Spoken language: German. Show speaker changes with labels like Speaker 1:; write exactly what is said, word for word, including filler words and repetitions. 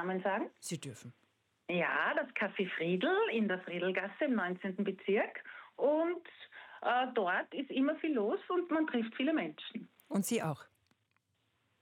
Speaker 1: Namen sagen?
Speaker 2: Sie dürfen.
Speaker 1: Ja, das Café Friedl in der Friedlgasse im neunzehnten Bezirk. Und äh, dort ist immer viel los und man trifft viele Menschen.
Speaker 2: Und Sie auch?